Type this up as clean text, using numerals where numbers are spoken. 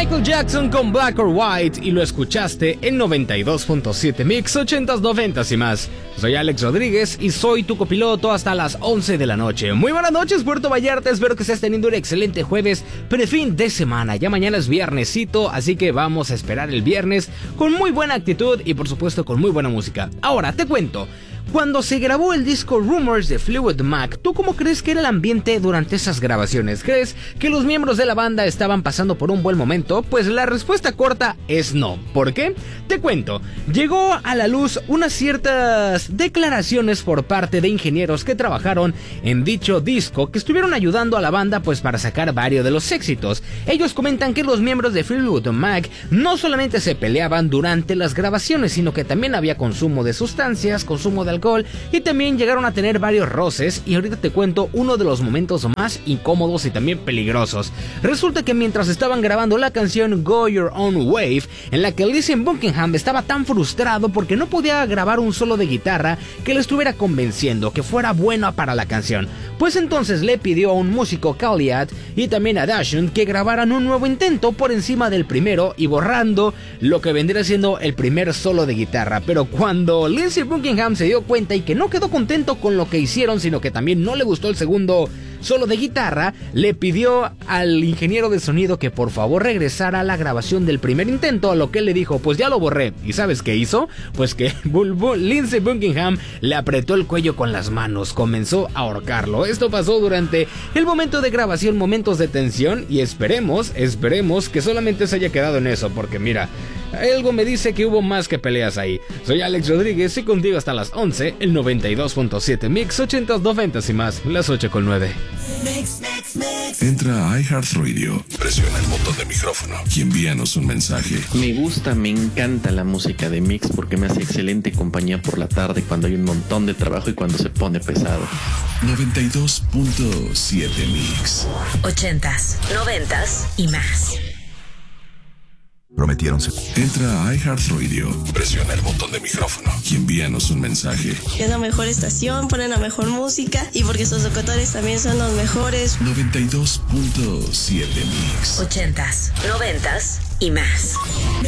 Michael Jackson con Black or White y lo escuchaste en 92.7 Mix 80s, 90s y más. Soy Alex Rodríguez y soy tu copiloto hasta las 11 de la noche. Muy buenas noches, Puerto Vallarta. Espero que estés teniendo un excelente jueves, fin de semana. Ya mañana es viernesito, así que vamos a esperar el viernes con muy buena actitud y por supuesto con muy buena música. Ahora te cuento. Cuando se grabó el disco Rumors de Fleetwood Mac, ¿tú cómo crees que era el ambiente durante esas grabaciones? ¿Crees que los miembros de la banda estaban pasando por un buen momento? Pues la respuesta corta es no. ¿Por qué? Te cuento. Llegó a la luz unas ciertas declaraciones por parte de ingenieros que trabajaron en dicho disco, que estuvieron ayudando a la banda pues para sacar varios de los éxitos. Ellos comentan que los miembros de Fleetwood Mac no solamente se peleaban durante las grabaciones, sino que también había consumo de sustancias, consumo de alcohol, y también llegaron a tener varios roces. Y ahorita te cuento uno de los momentos más incómodos y también peligrosos. Resulta que mientras estaban grabando la canción Go Your Own Wave, en la que Lindsey Buckingham estaba tan frustrado porque no podía grabar un solo de guitarra que le estuviera convenciendo que fuera bueno para la canción, pues entonces le pidió a un músico, Calliad, y también a Dashun que grabaran un nuevo intento por encima del primero y borrando lo que vendría siendo el primer solo de guitarra. Pero cuando Lindsey Buckingham se dio cuenta y que no quedó contento con lo que hicieron, sino que también no le gustó el segundo solo de guitarra, le pidió al ingeniero de sonido que por favor regresara a la grabación del primer intento, a lo que él le dijo, pues ya lo borré. ¿Y sabes qué hizo? Pues que Lindsey Buckingham le apretó el cuello con las manos, comenzó a ahorcarlo. Esto pasó durante el momento de grabación, momentos de tensión, y esperemos que solamente se haya quedado en eso, porque mira, algo me dice que hubo más que peleas ahí. Soy Alex Rodríguez y contigo hasta las 11, el 92.7 Mix 80s, 90s y más, las 8:09. Entra a iHeartRadio, presiona el botón de micrófono y envíanos un mensaje. Me encanta la música de Mix porque me hace excelente compañía por la tarde cuando hay un montón de trabajo y cuando se pone pesado. 92.7 Mix 80s, 90s y más. Prometieron. Entra a iHeartRadio, presiona el botón de micrófono y envíanos un mensaje. Es la mejor estación, ponen la mejor música y porque sus locutores también son los mejores. 92.7 Mix 80s, 90s y más.